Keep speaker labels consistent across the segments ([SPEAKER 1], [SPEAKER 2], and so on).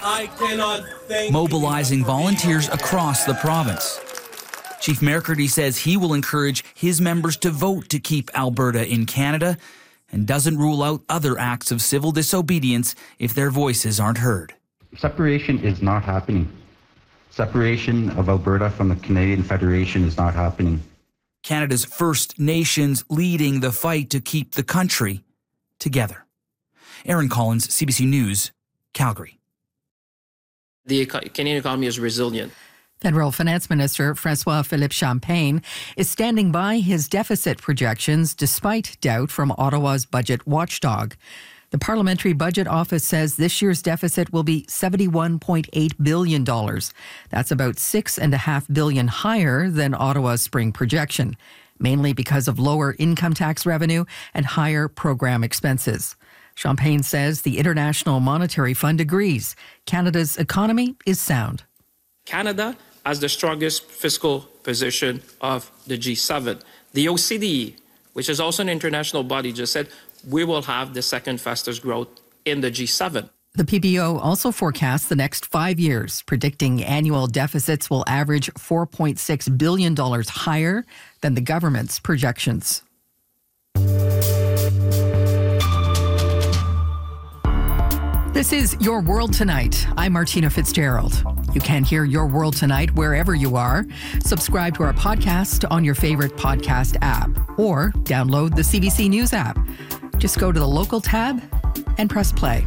[SPEAKER 1] I cannot thank
[SPEAKER 2] mobilizing volunteers across the province. Chief McCurdy says he will encourage his members to vote to keep Alberta in Canada and doesn't rule out other acts of civil disobedience if their voices aren't heard.
[SPEAKER 3] Separation is not happening. Separation of Alberta from the Canadian Federation is not happening.
[SPEAKER 2] Canada's First Nations leading the fight to keep the country together. Aaron Collins, CBC News, Calgary.
[SPEAKER 4] The Canadian economy is resilient.
[SPEAKER 5] Federal Finance Minister François-Philippe Champagne is standing by his deficit projections despite doubt from Ottawa's budget watchdog. The Parliamentary Budget Office says this year's deficit will be $71.8 billion. That's about $6.5 billion higher than Ottawa's spring projection, mainly because of lower income tax revenue and higher program expenses. Champagne says the International Monetary Fund agrees Canada's economy is sound.
[SPEAKER 4] Canada has the strongest fiscal position of the G7. The OCDE, which is also an international body, just said we will have the second fastest growth in the G7.
[SPEAKER 5] The PBO also forecasts the next 5 years, predicting annual deficits will average $4.6 billion higher than the government's projections. This is Your World Tonight. I'm Martina Fitzgerald. You can hear Your World Tonight wherever you are. Subscribe to our podcast on your favorite podcast app or download the CBC News app. Just go to the local tab and press play.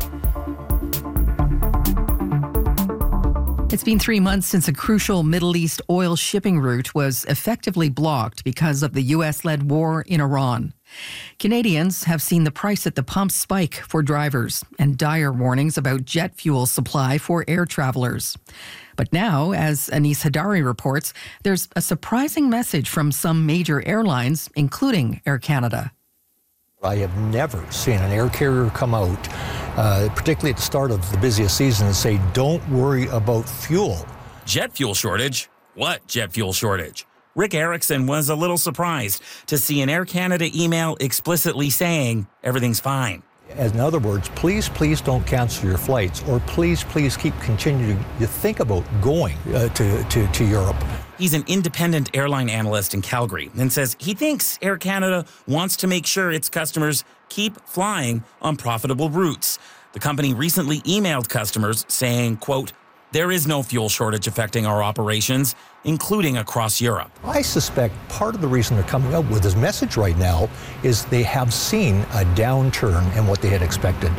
[SPEAKER 5] It's been 3 months since a crucial Middle East oil shipping route was effectively blocked because of the U.S.-led war in Iran. Canadians have seen the price at the pump spike for drivers and dire warnings about jet fuel supply for air travelers. But now, as Anis Hadari reports, there's a surprising message from some major airlines, including Air Canada.
[SPEAKER 6] I have never seen an air carrier come out, particularly at the start of the busiest season, and say, don't worry about fuel.
[SPEAKER 7] Jet fuel shortage? What jet fuel shortage? Rick Erickson was a little surprised to see an Air Canada email explicitly saying everything's fine.
[SPEAKER 6] In other words, please don't cancel your flights, or please keep continuing to think about going to Europe.
[SPEAKER 7] He's an independent airline analyst in Calgary and says he thinks Air Canada wants to make sure its customers keep flying on profitable routes. The company recently emailed customers saying, quote, there is no fuel shortage affecting our operations, including across Europe.
[SPEAKER 6] I suspect part of the reason they're coming out with this message right now is they have seen a downturn in what they had expected.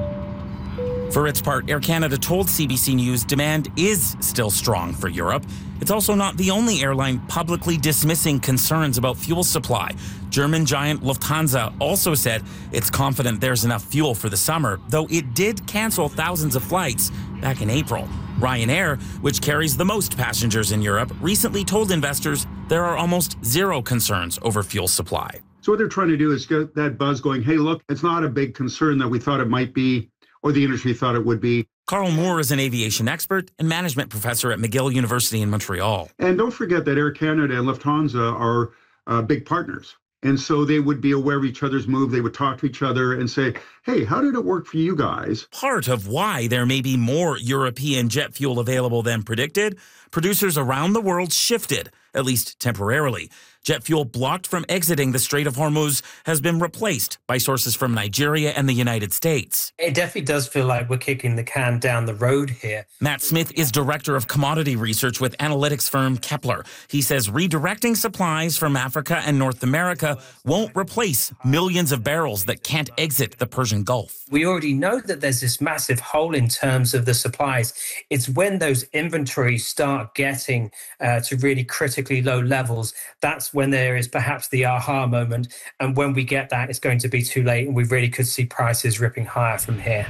[SPEAKER 7] For its part, Air Canada told CBC News demand is still strong for Europe. It's also not the only airline publicly dismissing concerns about fuel supply. German giant Lufthansa also said it's confident there's enough fuel for the summer, though it did cancel thousands of flights back in April. Ryanair, which carries the most passengers in Europe, recently told investors there are almost zero concerns over fuel supply.
[SPEAKER 8] So what they're trying to do is get that buzz going, hey, look, it's not a big concern that we thought it might be, or the industry thought it would be.
[SPEAKER 7] Carl Moore is an aviation expert and management professor at McGill University in Montreal.
[SPEAKER 8] And don't forget that Air Canada and Lufthansa are big partners. And so they would be aware of each other's move. They would talk to each other and say, hey, how did it work for you guys?
[SPEAKER 7] Part of why there may be more European jet fuel available than predicted, producers around the world shifted, at least temporarily. Jet fuel blocked from exiting the Strait of Hormuz has been replaced by sources from Nigeria and the United States.
[SPEAKER 9] It definitely does feel like we're kicking the can down the road here.
[SPEAKER 7] Matt Smith is director of commodity research with analytics firm Kepler. He says redirecting supplies from Africa and North America won't replace millions of barrels that can't exit the Persian Gulf.
[SPEAKER 9] We already know that there's this massive hole in terms of the supplies. It's when those inventories start getting to really critically low levels, that's when there is perhaps the aha moment. And when we get that, it's going to be too late, and we really could see prices ripping higher from here.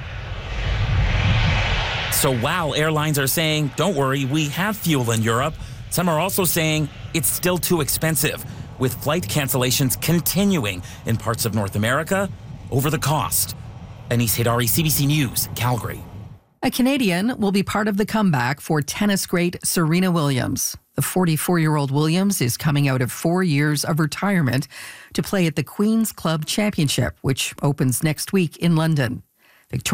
[SPEAKER 7] So while airlines are saying, don't worry, we have fuel in Europe, some are also saying it's still too expensive, with flight cancellations continuing in parts of North America over the cost. Anis Hadari, CBC News, Calgary.
[SPEAKER 5] A Canadian will be part of the comeback for tennis great Serena Williams. The 44-year-old Williams is coming out of 4 years of retirement to play at the Queen's Club Championship, which opens next week in London.